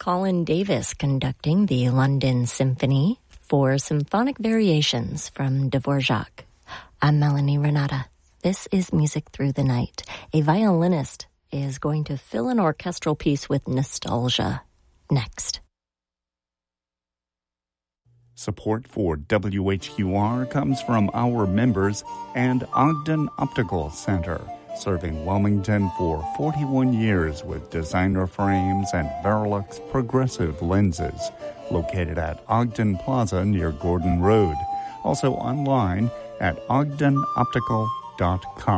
Colin Davis conducting the London Symphony for Symphonic Variations from Dvorak. I'm Melanie Renata. This is Music Through the Night. A violinist is going to fill an orchestral piece with nostalgia. Next. Support for WHQR comes from our members and Ogden Optical Center, serving Wilmington for 41 years with designer frames and Verilux progressive lenses. Located at Ogden Plaza near Gordon Road. Also online at ogdenoptical.com.